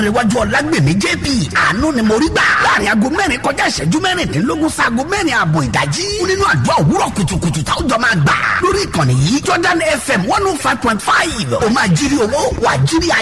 Iwájú Ọlágbèmí JP àánú ni mo rí gbà láàrin aago 4 kọjá ìṣẹ́jú 16 sáago 4 ààbọ̀ ìdájí nínú àdúrà òwúrọ̀ kùtùkùtù táwọn jọ máa gbà lórí ìkànnì yìí Jordan FM 105.5 ó máa jírí owó wà jírí ayé.